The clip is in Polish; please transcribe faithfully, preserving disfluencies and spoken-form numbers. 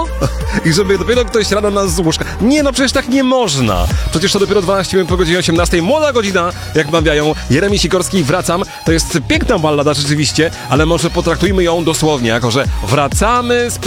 I żeby dopiero ktoś rano nas z łóżka... Nie no, przecież tak nie można. Przecież to dopiero dwanaście minut po godzinie osiemnastej. Młoda godzina, jak mawiają. Jeremi Sikorski, Wracam. To jest piękna ballada rzeczywiście, ale może potraktujmy ją dosłownie, jako że wracamy z